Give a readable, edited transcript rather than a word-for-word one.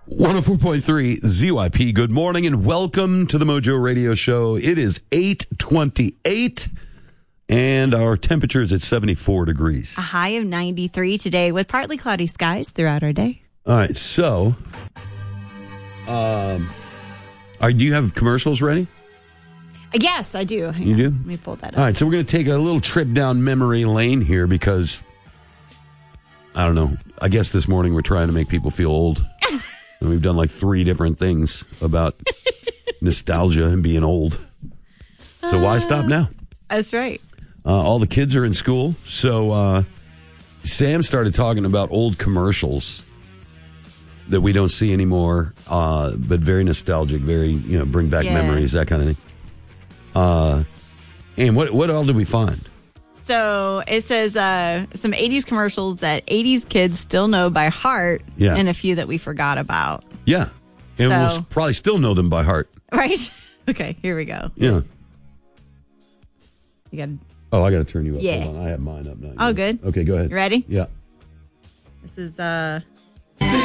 104.3 ZYP. Good morning and welcome to the Mojo Radio Show. It is 8:28 and our temperature is at 74 degrees. A high of 93 today with partly cloudy skies throughout our day. All right, so do you have commercials ready? Yes, I do. You do? Let me pull that up. All right, so we're going to take a little trip down memory lane here because, I don't know, I guess this morning we're trying to make people feel old. And we've done like 3 different things about nostalgia and being old. So why stop now? That's right. All the kids are in school. So Sam started talking about old commercials that we don't see anymore, but very nostalgic, very, bring back memories, that kind of thing. And what all did we find? So it says some 80s commercials that 80s kids still know by heart, and a few that we forgot about. Yeah. And we'll probably still know them by heart. Right? Okay, here we go. Yeah. You got. Oh, I got to turn you up. Yeah. Hold on. I have mine up now. Oh, good. Okay, go ahead. You ready? Yeah. This is